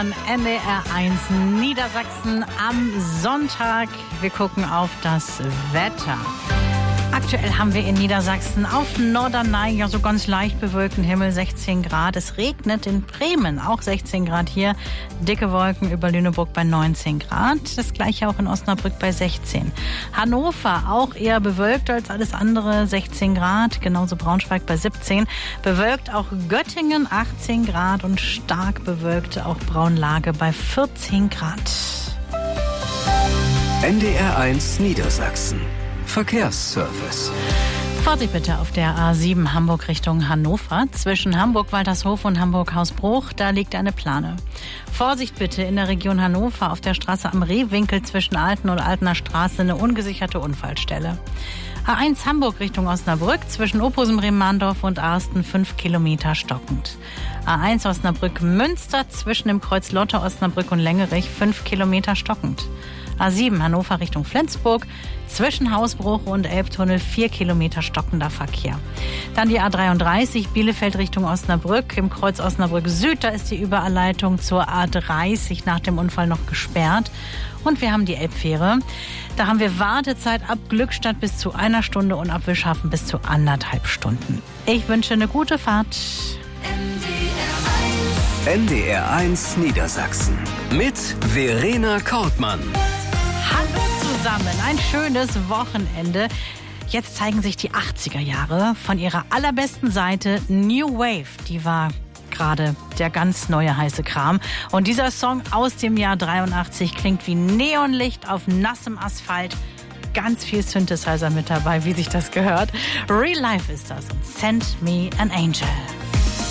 NDR 1 Niedersachsen am Sonntag. Wir gucken auf das Wetter. Aktuell haben wir in Niedersachsen auf Norderney ja so ganz leicht bewölkten Himmel, 16 Grad. Es regnet in Bremen, auch 16 Grad hier. Dicke Wolken über Lüneburg bei 19 Grad. Das gleiche auch in Osnabrück bei 16. Hannover auch eher bewölkt als alles andere, 16 Grad. Genauso Braunschweig bei 17. Bewölkt auch Göttingen, 18 Grad. Und stark bewölkt auch Braunlage bei 14 Grad. NDR 1 Niedersachsen. Verkehrsservice. Vorsicht bitte auf der A7 Hamburg Richtung Hannover. Zwischen Hamburg-Waltershof und Hamburg-Hausbruch, da liegt eine Plane. Vorsicht bitte in der Region Hannover auf der Straße am Rehwinkel zwischen Alten und Altener Straße, eine ungesicherte Unfallstelle. A1 Hamburg Richtung Osnabrück zwischen Ophusen, Rehmahndorf und Arsten 5 Kilometer stockend. A1 Osnabrück-Münster zwischen dem Kreuz Lotte, Osnabrück und Längerich 5 Kilometer stockend. A7 Hannover Richtung Flensburg zwischen Hausbruch und Elbtunnel 4 Kilometer stockender Verkehr. Dann die A33 Bielefeld Richtung Osnabrück im Kreuz Osnabrück Süd. Da ist die Überleitung zur A30 nach dem Unfall noch gesperrt. Und wir haben die Elbfähre. Da haben wir Wartezeit ab Glückstadt bis zu 1 Stunde und ab Wischhafen bis zu 1,5 Stunden. Ich wünsche eine gute Fahrt. NDR 1 Niedersachsen mit Verena Kortmann. Hallo zusammen, ein schönes Wochenende. Jetzt zeigen sich die 80er Jahre von ihrer allerbesten Seite. New Wave, die war gerade der ganz neue heiße Kram. Und dieser Song aus dem Jahr 83 klingt wie Neonlicht auf nassem Asphalt. Ganz viel Synthesizer mit dabei, wie sich das gehört. Real Life ist das und Send Me an Angel.